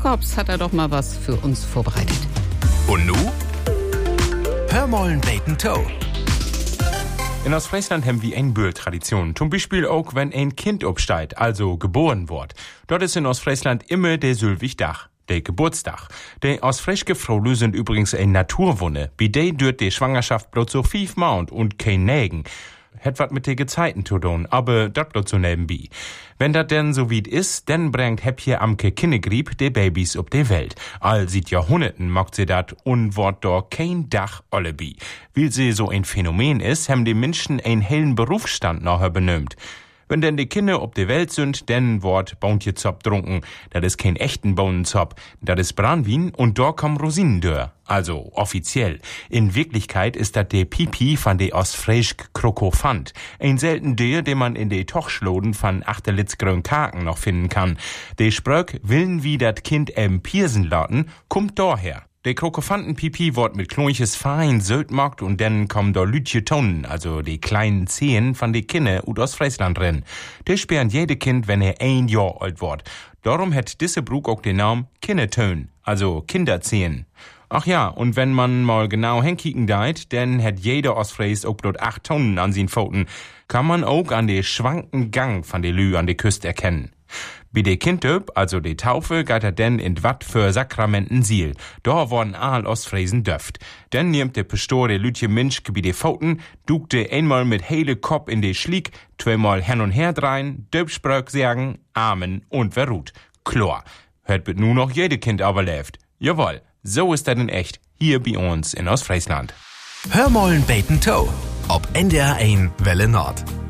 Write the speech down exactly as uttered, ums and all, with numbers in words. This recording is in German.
Jakobs hat er doch mal was für uns vorbereitet. Und nu? Hörmollen beten Toe. In Ostfriesland haben wir eine Bürl-Tradition. Zum Beispiel auch, wenn ein Kind obsteigt, also geboren wird. Dort ist in Ostfriesland immer der Sylwigdach, der Geburtstag. Die ostfriesische Frauen sind übrigens eine Naturwunde. Bei der dürt die Schwangerschaft bloß so fünf Monate und kein Nägen. Hat wat mit de Gezeiten zu tun, aber dat bloß so nebenbei. Wenn dat denn so weit ist, dann bringt Häppje Amke Kinnegrieb de Babys ob de Welt. All seit Jahrhunderten macht sie dat und wort do kein Dach allebi. Weil sie so ein Phänomen ist, haben die Menschen einen hellen Berufsstand nachher benömt. Wenn denn die Kinder ob de Welt sind, dann wort Bauntjezop trunken. Dat is kein echten Bohnenzop, dat is Branwin und da kommen Rosinen dör. Also offiziell. In Wirklichkeit ist dat de Pipi von de ostfriesisch Krokofant. Ein selten Dör, den man in de Tochschloden von Achterlitzgrön Kaken noch finden kann. De Spröck willen wie dat Kind em Piersen laten, kommt daher. Der Krokofantenpipi wird mit klonches fein sötmockt und dann kommen da lütje Tonen, also die kleinen Zehen von de Kinder ut aus Friesland drin. Die sperren jede Kind, wenn er ein Jahr alt wird. Darum hat diese Brug auch den Namen Kindertön, also Kinderzehen. Ach ja, und wenn man mal genau hinkicken deit, dann hat jeder Ostfries auch bloß acht Tonnen an sin Pfoten. Kann man auch an de schwanken Gang von de Lü an de Küste erkennen. Bei de Kindöp, also de Taufe, geht er denn in wat für Sakramenten Siel. Da worden all Ostfriesen döft. Dann nimmt de Pastor de Lütje Minschke bei de Pfoten, dugte einmal mit hele Kopf in de Schlieg, zweimal hin und her drein, Döpspröck sagen, Amen und wer ruht. Klar, hört wird nur noch jede Kind aber läuft. Jawohl, so ist das in echt, hier bei uns in Ostfriesland. Hörmollen beten Toe. Ob N D R eins Welle Nord.